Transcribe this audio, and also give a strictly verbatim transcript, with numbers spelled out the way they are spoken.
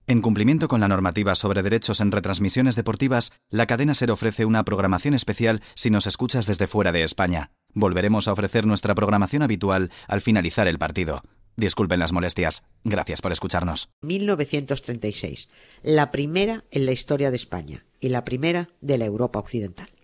En cumplimiento con la normativa sobre derechos en retransmisiones deportivas, la cadena SER ofrece una programación especial si nos escuchas desde fuera de España. Volveremos a ofrecer nuestra programación habitual al finalizar el partido. Disculpen las molestias. Gracias por escucharnos. mil novecientos treinta y seis, la primera en la historia de España y la primera de la Europa occidental.